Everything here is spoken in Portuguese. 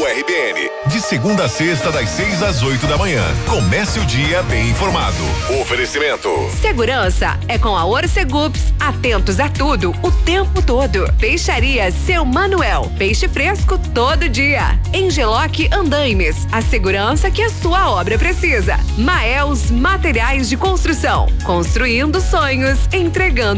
RBN. De segunda a sexta, das 6 às 8 da manhã. Comece o dia bem informado. Oferecimento. Segurança é com a Orcegups. Atentos a tudo, o tempo todo. Peixaria Seu Manuel. Peixe fresco todo dia. Engeloc Andaimes. A segurança que a sua obra precisa. Maels Materiais de Construção. Construindo sonhos, entregando